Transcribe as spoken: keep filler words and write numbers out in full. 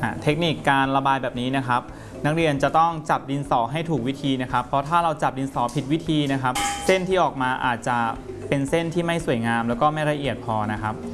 เทคนิคการระบายแบบนี้นะครับนักเรียนจะต้องจับดินสอให้ถูกวิธีนะครับเพราะถ้าเราจับดินสอผิดวิธีนะครับเส้นที่ออกมาอาจจะเป็นเส้นที่ไม่สวยงามแล้วก็ไม่ละเอียดพอนะครับ